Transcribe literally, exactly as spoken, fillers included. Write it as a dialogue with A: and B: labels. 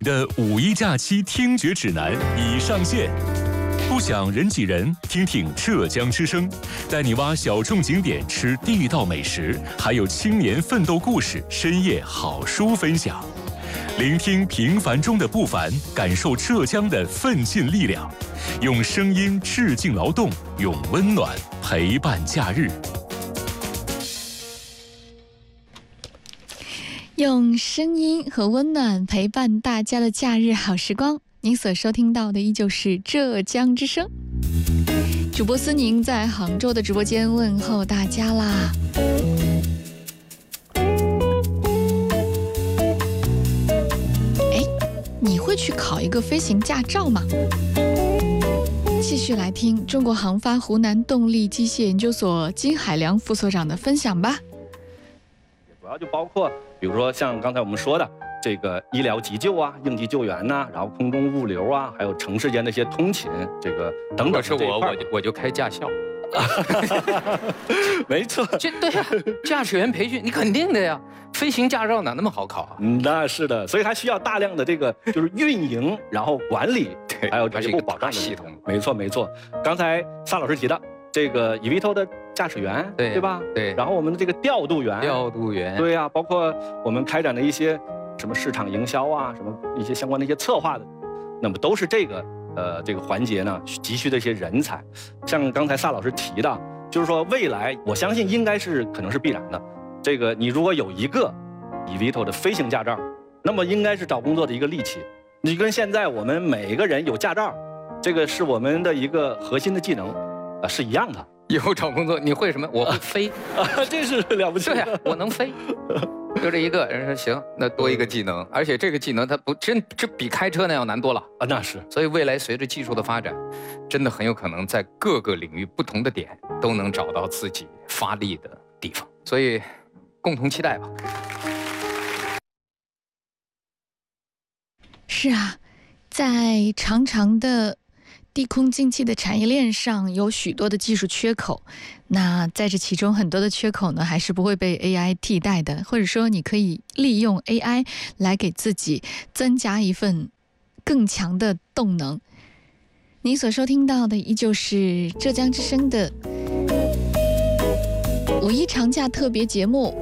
A: 的五一假期听觉指南已上线。不想人挤人，听听浙江之声，带你挖小众景点，吃地道美食，还有青年奋斗故事，深夜好书分享。聆听平凡中的不凡，感受浙江的奋进力量，用声音致敬劳动，用温暖陪伴假日。
B: 用声音和温暖陪伴大家的假日好时光。您所收听到的依旧是浙江之声，主播思宁在杭州的直播间问候大家啦。哎，你会去考一个飞行驾照吗？继续来听中国航发湖南动力机械研究所金海良副所长的分享吧。
C: 主要就包括比如说像刚才我们说的这个医疗急救啊、应急救援呐、啊，然后空中物流啊，还有城市间的一些通勤，这个等等。
D: 是我我就我就开驾校，
C: 没错，
D: 这对呀、啊，驾驶员培训你肯定的呀，飞行驾照哪那么好考啊？
C: 嗯，那是的，所以还需要大量的这个就是运营，然后管理，
D: 对，
C: 还有这个保障
D: 系统。
C: 没错没错，刚才沙老师提的这个 E V T O 的驾驶员，
D: 对
C: 对吧？
D: 对，
C: 然后我们的这个调度员，
D: 调度员，
C: 对呀、啊，包括我们开展的一些。什么市场营销啊，什么一些相关的一些策划的，那么都是这个呃这个环节呢急需的一些人才。像刚才萨老师提的，就是说未来我相信应该是可能是必然的。这个你如果有一个 E V T O 的飞行驾照，那么应该是找工作的一个利器。你跟现在我们每一个人有驾照，这个是我们的一个核心的技能，啊是一样的。
D: 以后找工作你会什么？我会飞
C: 啊，这是了不起。
D: 对呀、啊，我能飞。就这一个人说行，那多一个技能，而且这个技能它不真这比开车那要难多了
C: 啊，那是。
D: 所以未来随着技术的发展，真的很有可能在各个领域不同的点都能找到自己发力的地方，所以共同期待吧。
B: 是啊，在长长的地空经济的产业链上有许多的技术缺口，那在这其中很多的缺口呢，还是不会被 A I 替代的，或者说你可以利用 A I 来给自己增加一份更强的动能。你所收听到的依旧是浙江之声的五一长假特别节目